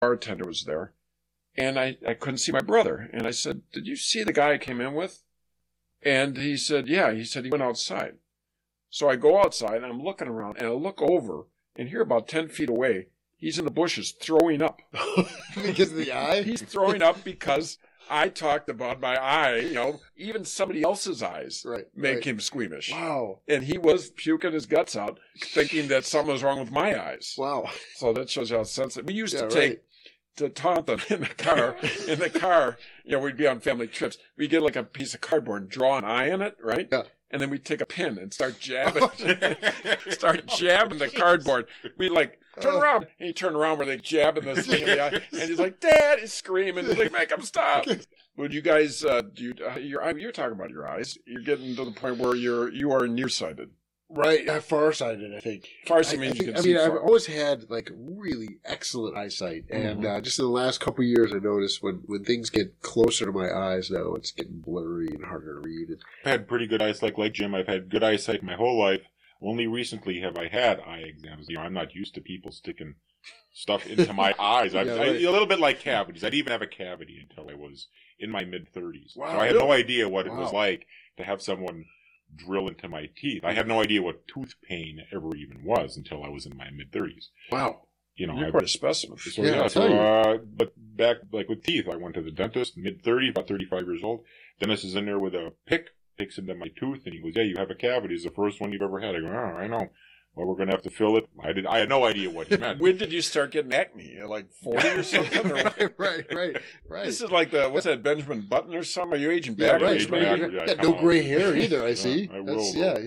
bartender was there, and I couldn't see my brother. And I said, "Did you see the guy I came in with?" And he said, "Yeah." He said he went outside. So I go outside, and I'm looking around, and I look over, and here about 10 feet away, he's in the bushes throwing up. Because of the eye? He's throwing up because I talked about my eye, even somebody else's eyes make him squeamish. Wow. And he was puking his guts out, thinking that something was wrong with my eyes. Wow. So that shows you how sensitive. We used to take to Taunton in the car, we'd be on family trips. We'd get like a piece of cardboard and draw an eye in it, right? Yeah. And then we'd take a pin and start jabbing the cardboard. We'd turn around. And he'd turn around where they jabbing this thing in the eye. And he's like, "Dad," he's screaming. He's like, "Make him stop." Would you guys, you're talking about your eyes. You're getting to the point where you are nearsighted. Right, farsighted, I think. Farsighted means you can see far. I've always had really excellent eyesight, and just in the last couple of years, I noticed when things get closer to my eyes now, it's getting blurry and harder to read. I've had pretty good eyesight, like Jim. I've had good eyesight my whole life. Only recently have I had eye exams. I'm not used to people sticking stuff into my eyes. A little bit like cavities. I didn't even have a cavity until I was in my mid-30s. Wow, so I had no idea what it was like to have someone drill into my teeth. I had no idea what tooth pain ever even was until I was in my mid-30s. Wow. You're quite a specimen. So, but back, with teeth, I went to the dentist, mid-30s, about 35 years old. Dentist is in there with a pick, picks into my tooth, and he goes, "Yeah, you have a cavity. It's the first one you've ever had." I go, "Oh, I know. Well, we're going to have to fill it." I had no idea what he meant. When did you start getting acne? 40 or something? Right. This is like what's that, Benjamin Button or something? Are you aging backwards? No gray hair either, I see. I will.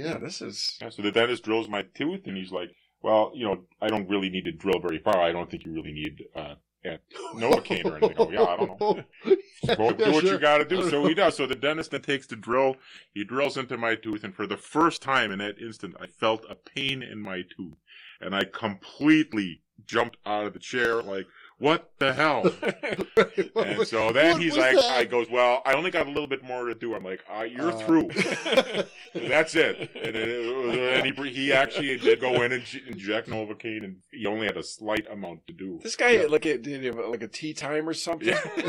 So the dentist drills my tooth, and he's like, "Well, I don't really need to drill very far. I don't think you really need Novocaine or anything." "Oh, yeah, I don't know." Do what you got to do. So he does. So the dentist then takes the drill. He drills into my tooth, and for the first time in that instant, I felt a pain in my tooth, and I completely jumped out of the chair like, "What the hell?" And so then he's like, I goes, "Well, I only got a little bit more to do." I'm like, "You're through." That's it. And he actually did go in and inject Novocaine, and he only had a slight amount to do. This guy did he have a tea time or something?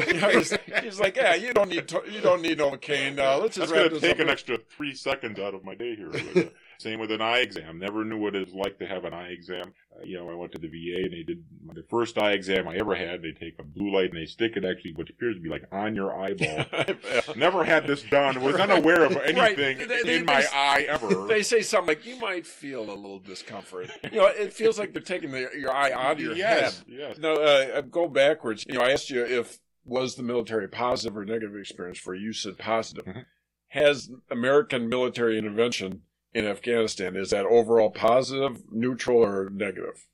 He's like, "Yeah, you don't need Novocaine. Let's just wrap this up." That's going to take an extra 3 seconds out of my day here. Same with an eye exam. Never knew what it was like to have an eye exam. I went to the VA, and they did the first eye exam I ever had. They take a blue light and they stick it actually, what appears to be on your eyeball. Never had this done. Was unaware of anything in my eye ever. They say something like, "You might feel a little discomfort." It feels like they're taking your eye out of your head. Yes. No, go backwards. I asked you if was the military positive or negative experience for you. You said positive. Mm-hmm. Has American military intervention in Afghanistan, is that overall positive, neutral, or negative?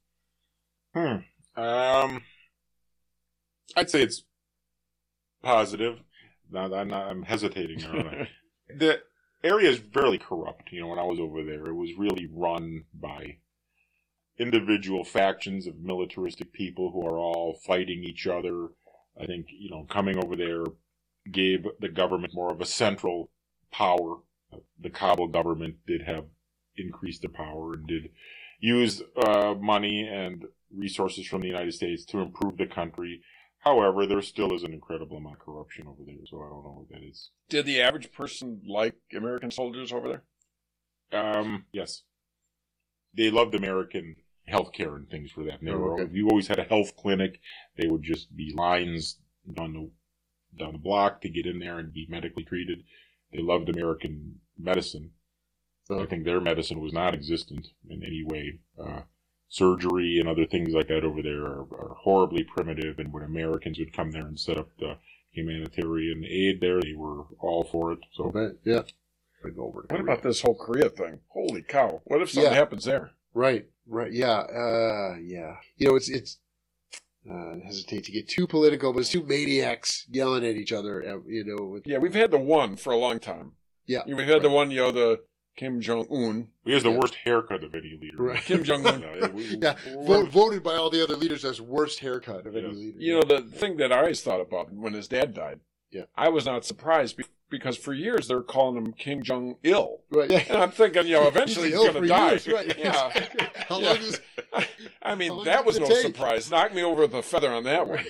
I'd say it's positive. I'm hesitating. The area is fairly corrupt. When I was over there, it was really run by individual factions of militaristic people who are all fighting each other. I think, coming over there gave the government more of a central power. The Kabul government did have increased the power and did use money and resources from the United States to improve the country. However, there still is an incredible amount of corruption over there, so I don't know what that is. Did the average person like American soldiers over there? Yes. They loved American healthcare and things for that. If you always had a health clinic, they would just be lines down the block to get in there and be medically treated. They loved American medicine. I think their medicine was non-existent in any way. Surgery and other things like that over there are horribly primitive, and when Americans would come there and set up the humanitarian aid there, they were all for it. So, what about this whole Korea thing? Holy cow! What if something happens there? Right, yeah. It's I hesitate to get too political, but it's two maniacs yelling at each other. We've had the one for a long time. Yeah, we've had the one. The Kim Jong-un. He has the worst haircut of any leader. Right. Kim Jong-un. Voted by all the other leaders as worst haircut of any leader. The thing that I always thought about when his dad died, I was not surprised because for years they were calling him Kim Jong-il. Right. And I'm thinking, eventually he's going to die. Years, right. Yeah. How long is... I mean, How long that did was it no take? surprise. Knocked me over with a feather on that one.